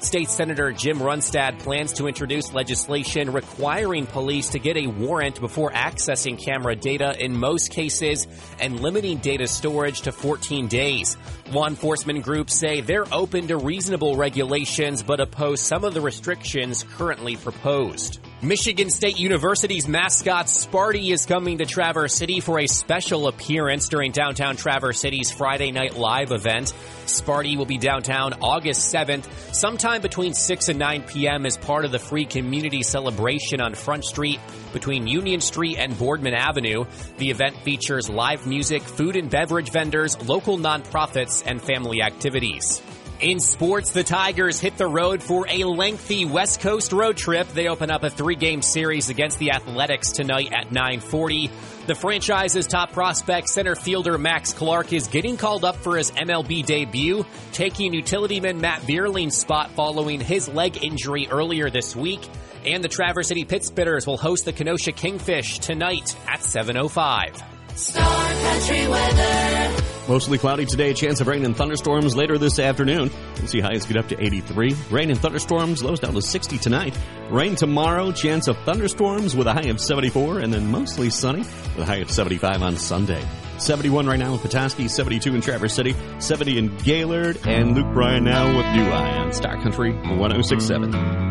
State Senator Jim Runstad plans to introduce legislation requiring police to get a warrant before accessing camera data in most cases and limiting data storage to 14 days. Law enforcement groups say they're open to reasonable regulations but oppose some of the restrictions currently proposed. Michigan State University's mascot Sparty is coming to Traverse City for a special appearance during downtown Traverse City's Friday Night Live event. Sparty will be downtown August 7th, sometime between 6 and 9 p.m. as part of the free community celebration on Front Street between Union Street and Boardman Avenue. The event features live music, food and beverage vendors, local nonprofits, and family activities. In sports, the Tigers hit the road for a lengthy West Coast road trip. They open up a 3-game series against the Athletics tonight at 9:40. The franchise's top prospect, center fielder Max Clark, is getting called up for his MLB debut, taking utilityman Matt Vierling's spot following his leg injury earlier this week. And the Traverse City Pittsburghers will host the Kenosha Kingfish tonight at 7:05. Star Country weather. Mostly cloudy today, a chance of rain and thunderstorms later this afternoon. We'll see highs get up to 83. Rain and thunderstorms, lows down to 60 tonight. Rain tomorrow, chance of thunderstorms with a high of 74, and then mostly sunny with a high of 75 on Sunday. 71 right now in Petoskey, 72 in Traverse City, 70 in Gaylord, and Luke Bryan now with New Eye on Star Country 106.7.